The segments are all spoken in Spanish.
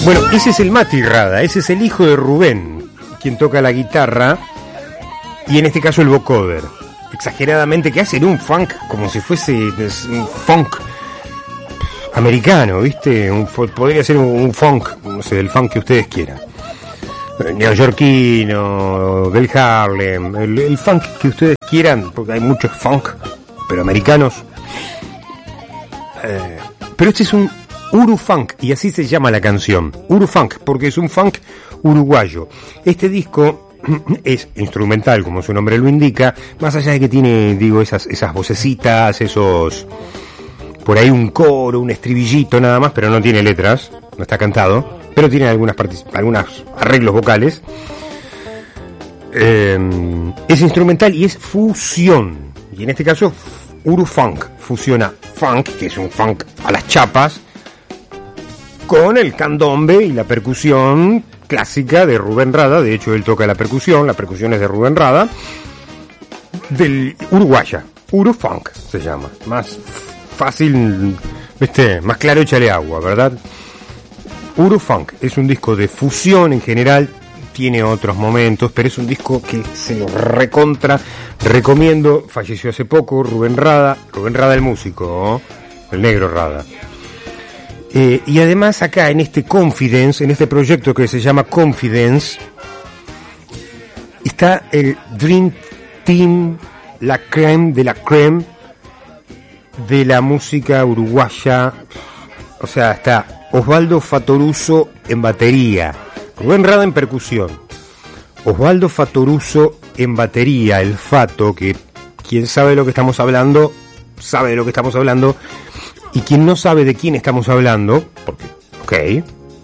Bueno, ese es el Mati Rada, ese es el hijo de Rubén, quien toca la guitarra y en este caso el vocoder. Exageradamente, que hacen un funk como si fuese un funk americano, ¿viste? Podría ser un funk, no sé, el funk que ustedes quieran. Neoyorquino, del Harlem, el funk que ustedes quieran, porque hay muchos funk, pero americanos. Pero este es un Urufunk, y así se llama la canción, Urufunk, porque es un funk uruguayo. Este disco es instrumental, como su nombre lo indica, más allá de que tiene, digo, esas vocecitas, esos, por ahí un coro, un estribillito nada más, pero no tiene letras, no está cantado, pero tiene algunos arreglos vocales. Es instrumental y es fusión, y en este caso Urufunk fusiona funk, que es un funk a las chapas, con el candombe y la percusión clásica de Rubén Rada. De hecho, él toca la percusión es de Rubén Rada, del uruguaya, Urufunk se llama, más fácil, ¿viste? Más claro, échale agua, ¿verdad? Urufunk es un disco de fusión en general, tiene otros momentos, pero es un disco que se lo recontra recomiendo. Falleció hace poco Rubén Rada el músico, ¿no? El negro Rada. Y además acá en este Confidence, en este proyecto que se llama Confidence, está el Dream Team, la crème de la crème de la música uruguaya. O sea, está Osvaldo Fattoruso en batería, Rubén Rada en percusión, Osvaldo Fattoruso en batería, el Fato, que quien sabe de lo que estamos hablando, sabe de lo que estamos hablando. Y quien no sabe de quién estamos hablando, porque,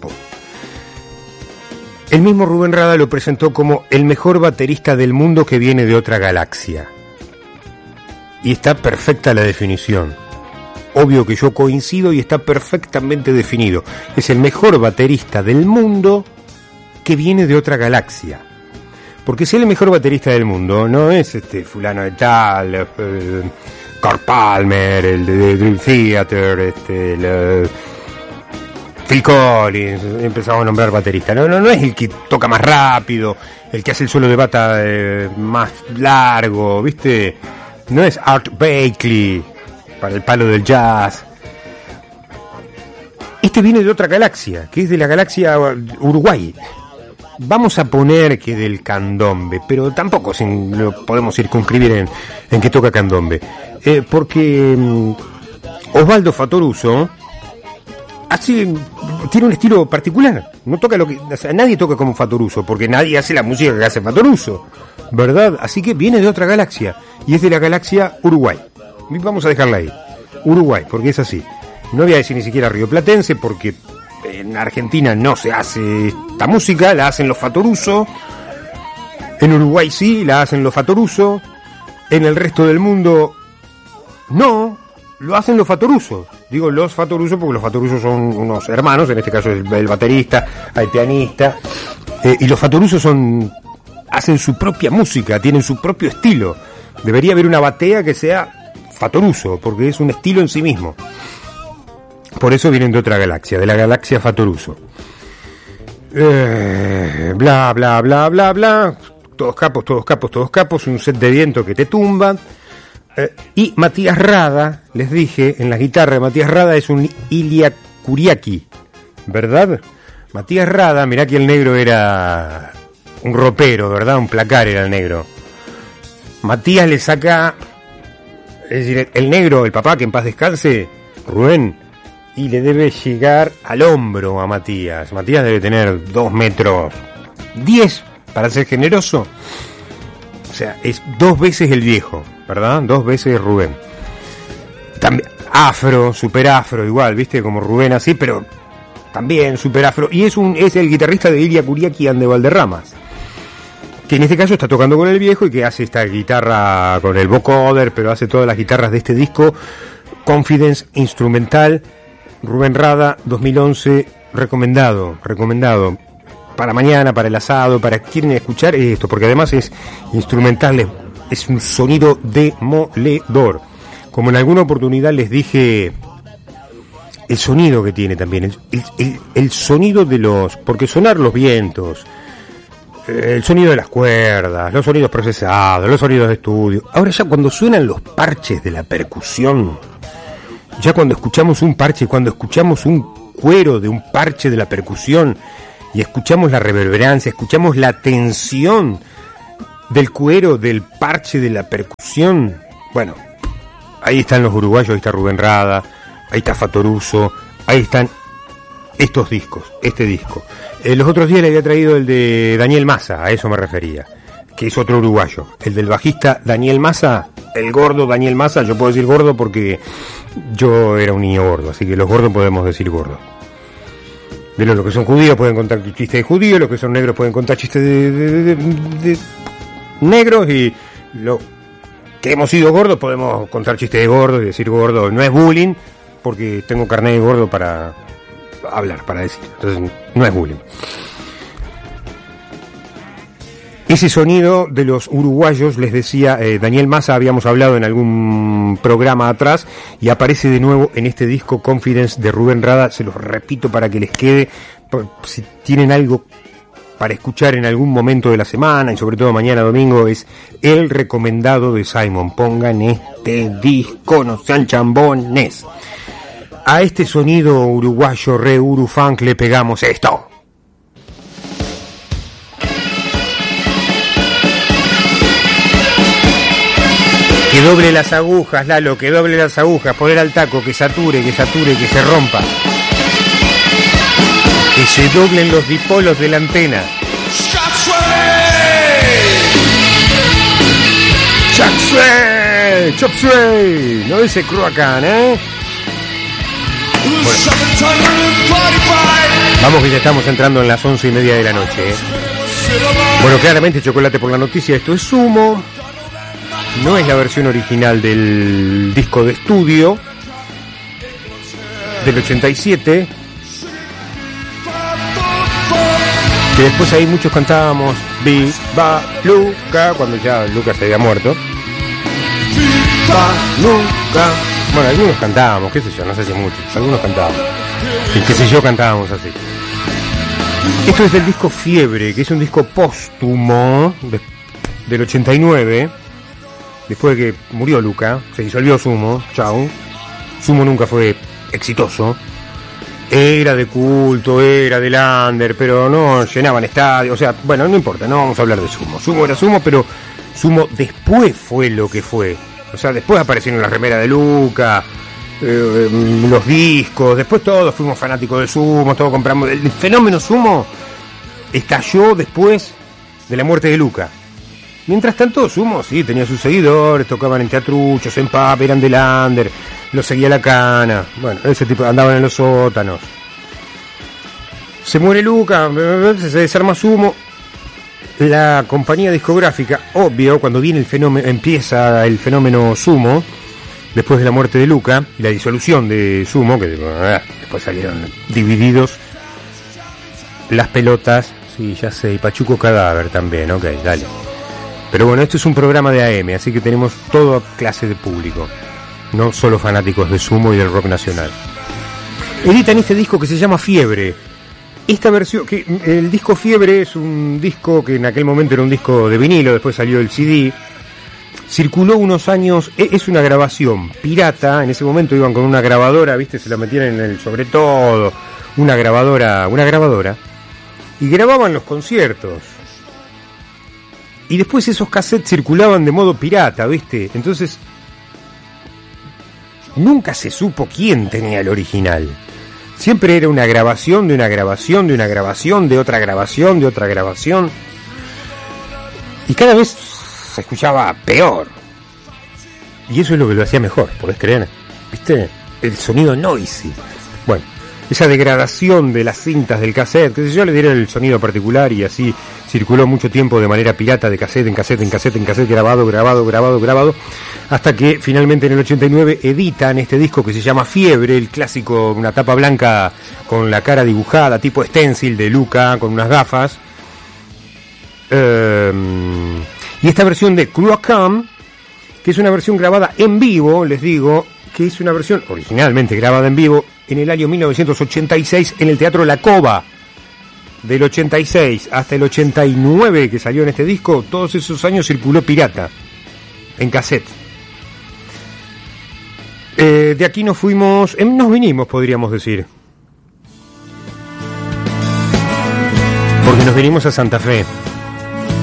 el mismo Rubén Rada lo presentó como el mejor baterista del mundo que viene de otra galaxia. Y está perfecta la definición. Obvio que yo coincido y está perfectamente definido. Es el mejor baterista del mundo que viene de otra galaxia. Porque si es el mejor baterista del mundo, no es fulano de tal, Carl Palmer, el de Dream Theater, Phil Collins, empezamos a nombrar baterista. No es el que toca más rápido, el que hace el solo de bata más largo, ¿viste? No es Art Blakey para el palo del jazz. Este viene de otra galaxia, que es de la galaxia Uruguay. Vamos a poner que del candombe, pero tampoco lo podemos circunscribir en que toca candombe. Porque Osvaldo Fattoruso tiene un estilo particular. No toca nadie toca como Fattoruso, porque nadie hace la música que hace Fattoruso, ¿verdad? Así que viene de otra galaxia, y es de la galaxia Uruguay. Vamos a dejarla ahí, Uruguay, porque es así. No voy a decir ni siquiera rioplatense, porque en Argentina no se hace esta música, la hacen los Fattoruso. En Uruguay sí, la hacen los Fattoruso. En el resto del mundo no, lo hacen los Fattoruso. Digo los Fattoruso porque los Fattoruso son unos hermanos, en este caso el baterista, el pianista. Y los Fattoruso hacen su propia música, tienen su propio estilo. Debería haber una batea que sea Fattoruso, porque es un estilo en sí mismo. Por eso vienen de otra galaxia, de la galaxia Fattoruso. Bla, bla, bla, bla, bla. Todos capos, un set de viento que te tumba. Y Matías Rada, les dije, en la guitarra, Matías Rada es un Ilia Kuriaki, ¿verdad? Matías Rada, mirá que el negro era un ropero, ¿verdad? Un placar era el negro. Matías le saca, es decir, el negro, el papá, que en paz descanse, Rubén, y le debe llegar al hombro a Matías. Matías debe tener 2 metros 10, para ser generoso. O sea, es 2 veces el viejo, ¿verdad? 2 veces Rubén. También afro, super afro, igual, ¿viste? Como Rubén así, pero también super afro. Y es el guitarrista de Ilia Kuriaki and de Valderramas, que en este caso está tocando con el viejo y que hace esta guitarra con el vocoder, pero hace todas las guitarras de este disco. Confidence instrumental, Rubén Rada, 2011, recomendado. Para mañana, para el asado, para quieren escuchar esto, porque además es instrumental, es un sonido demoledor. Como en alguna oportunidad les dije el sonido que tiene también, el sonido de los... Porque sonar los vientos, el sonido de las cuerdas, los sonidos procesados, los sonidos de estudio. Ahora ya cuando suenan los parches de la percusión, ya cuando escuchamos un parche, cuando escuchamos un cuero de un parche de la percusión y escuchamos la reverberancia, escuchamos la tensión del cuero del parche de la percusión, bueno, ahí están los uruguayos, ahí está Rubén Rada, ahí está Fatoruso, ahí están estos discos, este disco. Los otros días le había traído el de Daniel Massa, a eso me refería, que es otro uruguayo. El del bajista Daniel Massa, el gordo Daniel Massa, yo puedo decir gordo porque yo era un niño gordo, así que los gordos podemos decir gordo. De los que son judíos pueden contar chistes de judíos, los que son negros pueden contar chistes de negros, y los que hemos sido gordos podemos contar chistes de gordos y decir gordo. No es bullying, porque tengo carnet de gordo para hablar, para decir. Entonces, no es bullying. Ese sonido de los uruguayos, les decía, Daniel Massa, habíamos hablado en algún programa atrás, y aparece de nuevo en este disco Confidence de Rubén Rada. Se los repito para que les quede, si tienen algo para escuchar en algún momento de la semana, y sobre todo mañana domingo, es el recomendado de Simon. Pongan este disco, no sean chambones. A este sonido uruguayo, re urufunk, le pegamos esto. Que doble las agujas, Lalo, que doble las agujas, poner al taco, que sature, que se rompa. Que se doblen los dipolos de la antena. Chop suey, no dice Cruacán, ¿eh? Bueno. Vamos que ya estamos entrando en las 11:30 de la noche, ¿eh? Bueno, claramente Chocolate por la Noticia, esto es Sumo. No es la versión original del disco de estudio del 87, que después ahí muchos cantábamos Viva Luca, cuando ya Luca se había muerto. Viva Luca. Bueno, algunos cantábamos, qué sé yo, no sé si muchos, algunos cantábamos, y qué sé yo, cantábamos así. Esto es del disco Fiebre, que es un disco póstumo del 89. Después de que murió Luca, se disolvió Sumo, chau. Sumo nunca fue exitoso. Era de culto, era de under, pero no llenaban estadios. O sea, bueno, no importa, no vamos a hablar de Sumo. Sumo era Sumo, pero Sumo después fue lo que fue. O sea, después aparecieron las remeras de Luca, los discos, después todos fuimos fanáticos de Sumo, todos compramos. El fenómeno Sumo estalló después de la muerte de Luca. Mientras tanto, Sumo sí tenía sus seguidores, tocaban en teatruchos, en pub, eran del under, los seguía la cana, bueno, ese tipo, andaban en los sótanos. Se muere Luca, se desarma Sumo. La compañía discográfica, obvio, cuando viene el fenómeno, empieza el fenómeno Sumo, después de la muerte de Luca y la disolución de Sumo, que después salieron divididos las pelotas, sí, ya sé, y Pachuco Cadáver también, ok, dale. Pero bueno, esto es un programa de AM, así que tenemos toda clase de público, no solo fanáticos de Sumo y del rock nacional. Editan este disco que se llama Fiebre. Esta versión, que el disco Fiebre es un disco que en aquel momento era un disco de vinilo, después salió el CD, circuló unos años, es una grabación pirata, en ese momento iban con una grabadora, viste, se la metían en el sobre todo, una grabadora, y grababan los conciertos. Y después esos cassettes circulaban de modo pirata, ¿viste? Entonces, nunca se supo quién tenía el original. Siempre era una grabación de una grabación, de una grabación, de otra grabación, de otra grabación. Y cada vez se escuchaba peor. Y eso es lo que lo hacía mejor, ¿podés creer? ¿Viste? El sonido noisy. Bueno, esa degradación de las cintas del cassette, que yo le diera el sonido particular, y así circuló mucho tiempo de manera pirata, de cassette en cassette, en cassette, en cassette, grabado, hasta que finalmente en el 89 editan este disco que se llama Fiebre, el clásico, una tapa blanca con la cara dibujada, tipo stencil de Luca, con unas gafas. Y esta versión de Cruacán, que es una versión grabada en vivo, les digo, que es una versión originalmente grabada en vivo, en el año 1986 en el Teatro La Cova. Del 86 hasta el 89 que salió en este disco, todos esos años circuló pirata, en cassette. De aquí nos vinimos, podríamos decir. Porque nos vinimos a Santa Fe.